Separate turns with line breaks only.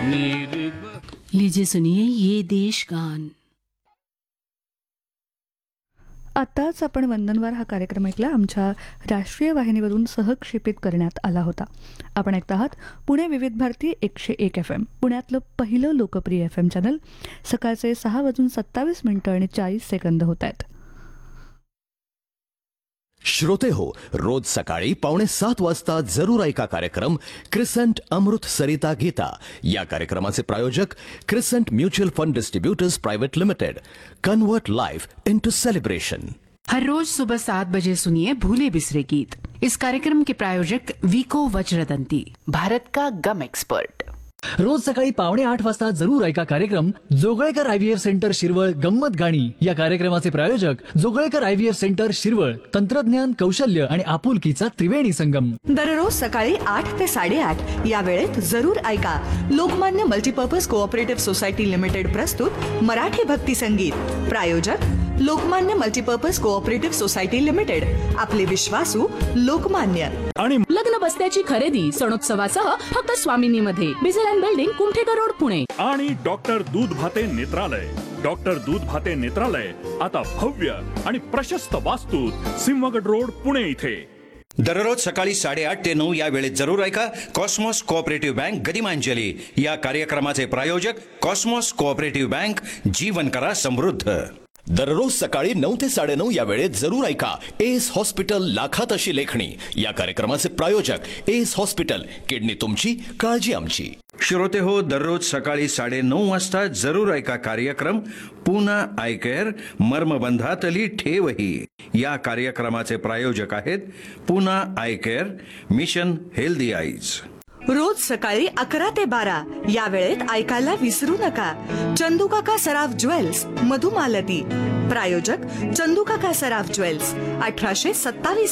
लीजिए सुनिए ये देश गान।
आताच आपण वंदनवार हा कार्यक्रम ऐकला, आमच्या राष्ट्रीय वाहिनीवरून सहक्षेपित करण्यात आला होता. आपण ऐकत आहात पुणे विविध भारती 101 FM, पुण्यातलं पहिलं लोकप्रिय FM चॅनल. सकाळचे 6:27 होत आहेत.
श्रोते हो, रोज सकाळी 6:45 वाजता जरूर ऐका कार्यक्रम क्रिसेंट अमृत सरिता गीता. या कार्यक्रमाचे प्रायोजक crescent mutual fund distributors private limited. Convert life into celebration.
हर रोज सुबह 7 बजे सुनिए भूले बिसरे गीत. इस कार्यक्रम के प्रायोजक वीको वज्रदंती, भारत का गम एक्सपर्ट.
रोज सकाळी 7:45 वाजता जरूर ऐका कार्यक्रम जोगळेकर IVF सेंटर शिरवळ गंमत गाणी. या कार्यक्रमाचे प्रायोजक जोगळेकर IVF सेंटर शिरवळ, तंत्रज्ञान, कौशल्य आणि आपुलकीचा त्रिवेणी संगम.
दररोज सकाळी 8 ते 8:30 या वेळेत जरूर ऐका Lokmanya multipurpose cooperative society limited प्रस्तुत मराठी भक्ती संगीत. प्रायोजक Lokmanya multipurpose cooperative society limited. आपले विश्वासू लोकमान्य.
आणि
लग्न बसण्याची खरेदी सणोत्सवासह फक्त स्वामिनीमध्ये, बिझलँड बिल्डिंग, कुमठेकर रोड, पुणे.
आणि डॉक्टर दूध भाते नेत्रालय. डॉक्टर दूध भाते नेत्रालय आता भव्य आणि प्रशस्त वास्तूत सिंहगड रोड, पुणे इथे.
दररोज सकाळी 8:30 ते 9 या वेळेत जरूर ऐका कॉस्मॉस कोऑपरेटिव्ह बँक गदिमांजली. या कार्यक्रमाचे प्रायोजक कॉस्मॉस कोऑपरेटिव्ह बँक. जीवन करा समृद्ध.
दररोज सकाळी 9 ते 9:30 या वेळेत जरूर ऐका एस हॉस्पिटल लाखात अशी लेखणी. या कार्यक्रमाचे प्रायोजक एस हॉस्पिटल. किडनी तुमची, काळजी आमची.
श्रोते हो, दररोज सकाळी 9:30 वाजता जरूर ऐका कार्यक्रम पूना आय केअर मर्मबंधातली ठेवही. या कार्यक्रमाचे प्रायोजक आहेत Poona I care, mission healthy eyes.
रोज सकाळी 11 ते 12 या वेळेत ऐकायला विसरू नका चंदूकाका सराफ ज्वेल्स मधुमालती. प्रायोजक चंदूकाका सराफ ज्वेल्स, 1827